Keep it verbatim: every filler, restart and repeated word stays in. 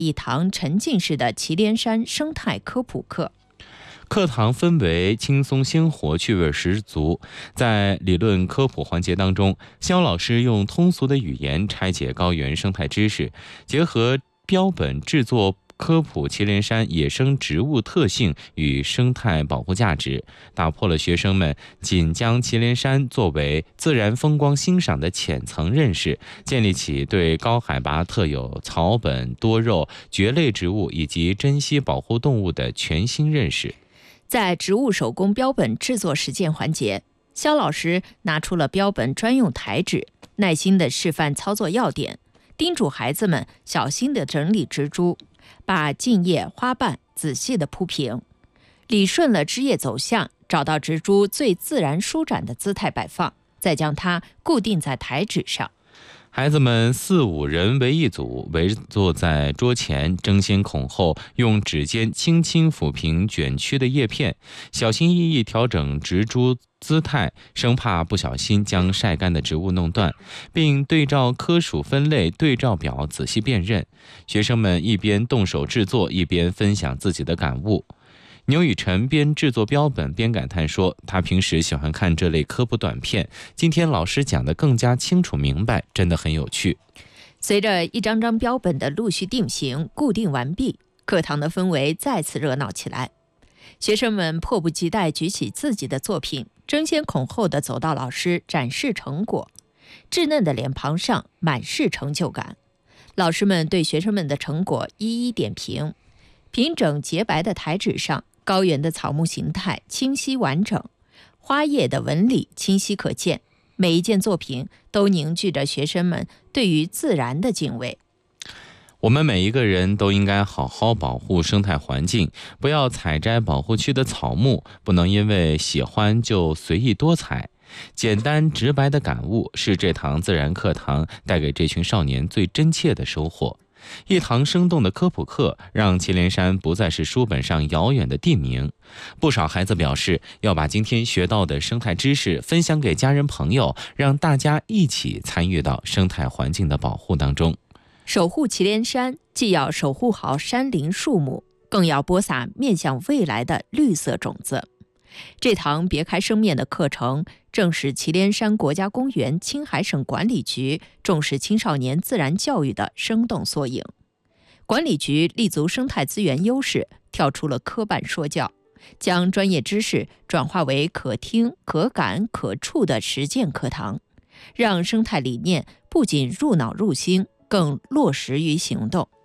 一堂沉浸式的祁连山生态科普课。 课堂氛围轻松鲜活，趣味十足。在理论科普环节当中，肖老师用通俗的语言拆解高原生态知识，结合标本制作科普祁连山野生植物特性与生态保护价值，打破了学生们仅将祁连山作为自然风光欣赏的浅层认识，建立起对高海拔特有草本、多肉、蕨类植物以及珍稀保护动物的全新认识。 在植物手工标本制作实践环节，肖老师拿出了标本专用台纸，耐心地示范操作要点，叮嘱孩子们小心地整理植株，把茎叶、花瓣仔细地铺平，理顺了枝叶走向，找到植株最自然舒展的姿态摆放，再将它固定在台纸上。 孩子们四五人为一组，围坐在桌前，争先恐后用指尖轻轻抚平卷曲的叶片，小心翼翼调整植株姿态，生怕不小心将晒干的植物弄断，并对照科属分类对照表仔细辨认。学生们一边动手制作，一边分享自己的感悟。牛雨辰边制作标本边感叹说，他平时喜欢看这类科普短片，今天老师讲得更加清楚明白，真的很有趣。 随着一张张标本的陆续定型固定完毕，课堂的氛围再次热闹起来。学生们迫不及待举起自己的作品，争先恐后地走到老师展示成果，稚嫩的脸庞上满是成就感。老师们对学生们的成果一一点评，平整洁白的台纸上，高原的草木形态清晰完整，花叶的纹理清晰可见，每一件作品都凝聚着学生们对于自然的敬畏。 我们每一个人都应该好好保护生态环境，不要采摘保护区的草木，不能因为喜欢就随意多采。简单直白的感悟是这堂自然课堂带给这群少年最真切的收获。一堂生动的科普课，让祁连山不再是书本上遥远的地名。不少孩子表示，要把今天学到的生态知识分享给家人朋友，让大家一起参与到生态环境的保护当中。 守护祁连山，既要守护好山林树木，更要播撒面向未来的绿色种子。这堂别开生面的课程，正是祁连山国家公园青海省管理局重视青少年自然教育的生动缩影。管理局立足生态资源优势，跳出了科办说教，将专业知识转化为可听、可感、可触的实践课堂，让生态理念不仅入脑入心，更落实于行动。